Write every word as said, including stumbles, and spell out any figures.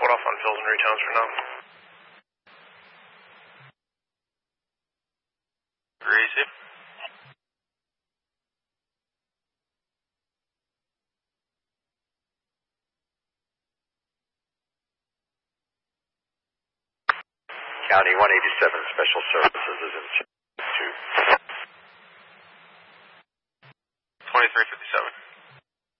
hold off on fills and returns for now. Greasy. County one eighty-seven Special Services is in two. twenty-three fifty-seven.